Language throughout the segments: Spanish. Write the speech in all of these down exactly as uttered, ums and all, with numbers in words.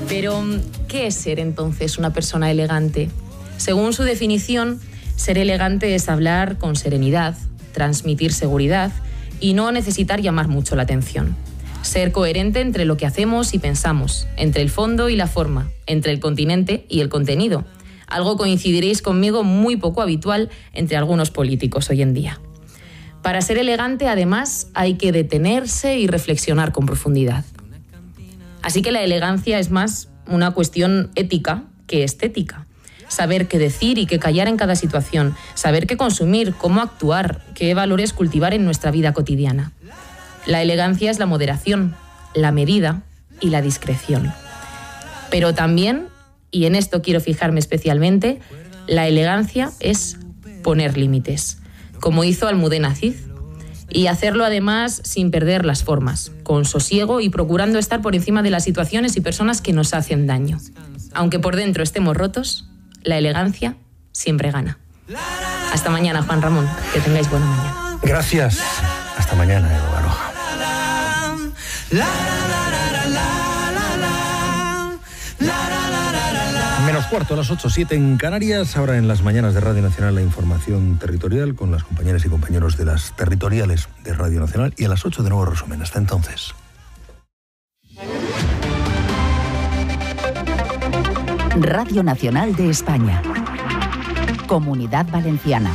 Pero, ¿qué es ser entonces una persona elegante? Según su definición, ser elegante es hablar con serenidad, transmitir seguridad y no necesitar llamar mucho la atención. Ser coherente entre lo que hacemos y pensamos, entre el fondo y la forma, entre el continente y el contenido. Algo, coincidiréis conmigo, muy poco habitual entre algunos políticos hoy en día. Para ser elegante, además, hay que detenerse y reflexionar con profundidad. Así que la elegancia es más una cuestión ética que estética. Saber qué decir y qué callar en cada situación, saber qué consumir, cómo actuar, qué valores cultivar en nuestra vida cotidiana. La elegancia es la moderación, la medida y la discreción. Pero también, y en esto quiero fijarme especialmente, la elegancia es poner límites, como hizo Almudena Cid, y hacerlo además sin perder las formas, con sosiego y procurando estar por encima de las situaciones y personas que nos hacen daño. Aunque por dentro estemos rotos, la elegancia siempre gana. Hasta mañana, Juan Ramón, que tengáis buena mañana. Gracias. Hasta mañana, Edo Baroja. Menos cuarto, a las ocho, siete en Canarias. Ahora en las mañanas de Radio Nacional la información territorial con las compañeras y compañeros de las territoriales de Radio Nacional. Y a las ocho de nuevo resumen. Hasta entonces. Radio Nacional de España. Comunidad Valenciana.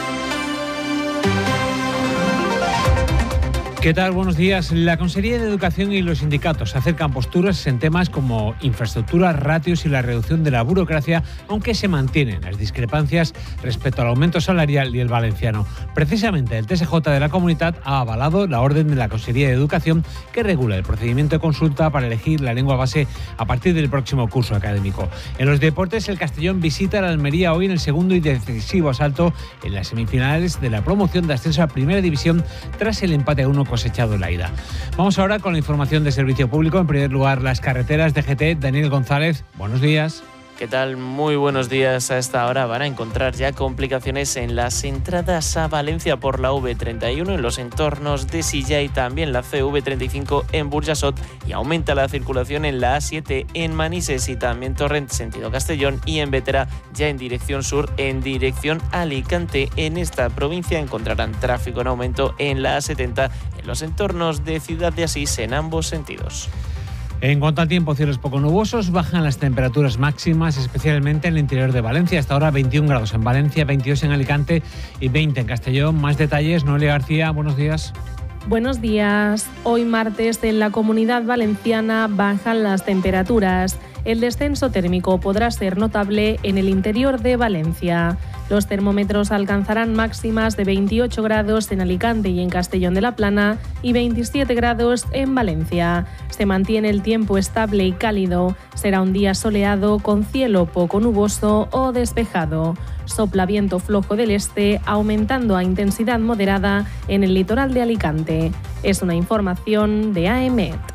¿Qué tal? Buenos días. La Consejería de Educación y los sindicatos acercan posturas en temas como infraestructuras, ratios y la reducción de la burocracia, aunque se mantienen las discrepancias respecto al aumento salarial y el valenciano. Precisamente el T S J de la Comunidad ha avalado la orden de la Consejería de Educación que regula el procedimiento de consulta para elegir la lengua base a partir del próximo curso académico. En los deportes, el Castellón visita la Almería hoy en el segundo y decisivo asalto en las semifinales de la promoción de ascenso a Primera División tras el empate a uno cosechado en la ida. Vamos ahora con la información de servicio público. En primer lugar, las carreteras de G T. Daniel González, buenos días. ¿Qué tal? Muy buenos días. A esta hora van a encontrar ya complicaciones en las entradas a Valencia por la V treinta y uno, en los entornos de Silla y también la C V treinta y cinco en Burjasot, y aumenta la circulación en la A siete en Manises y también Torrent sentido Castellón, y en Bétera ya en dirección sur en dirección Alicante. En esta provincia encontrarán tráfico en aumento en la A setenta en los entornos de Ciudad de Asís en ambos sentidos. En cuanto al tiempo, cielos poco nubosos, bajan las temperaturas máximas, especialmente en el interior de Valencia. Hasta ahora veintiún grados en Valencia, veintidós en Alicante y veinte en Castellón. Más detalles, Noelia García, buenos días. Buenos días. Hoy martes en la Comunidad Valenciana bajan las temperaturas. El descenso térmico podrá ser notable en el interior de Valencia. Los termómetros alcanzarán máximas de veintiocho grados en Alicante y en Castellón de la Plana y veintisiete grados en Valencia. Se mantiene el tiempo estable y cálido. Será un día soleado con cielo poco nuboso o despejado. Sopla viento flojo del este, aumentando a intensidad moderada en el litoral de Alicante. Es una información de A E M E T.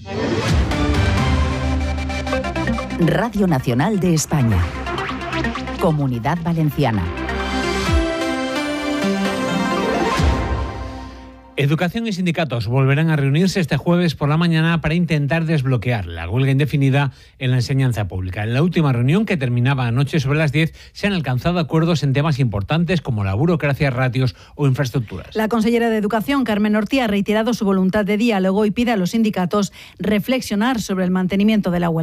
Radio Nacional de España. Comunidad Valenciana. Educación y sindicatos volverán a reunirse este jueves por la mañana para intentar desbloquear la huelga indefinida en la enseñanza pública. En la última reunión, que terminaba anoche sobre las diez, se han alcanzado acuerdos en temas importantes como la burocracia, ratios o infraestructuras. La consellera de Educación, Carmen Ortí, ha reiterado su voluntad de diálogo y pide a los sindicatos reflexionar sobre el mantenimiento de la huelga.